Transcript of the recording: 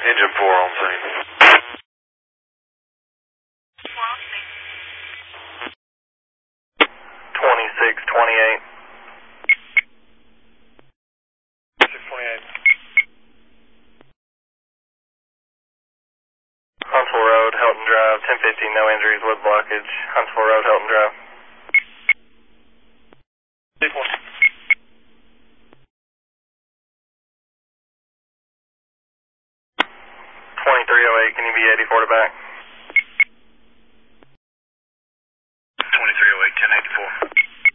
Engine 4 on scene. 2628. 628. Huntsville Road, Helton Drive, 1050, no injuries, wood blockage. Huntsville Road, Helton Drive. 2308, can you be 84 to back?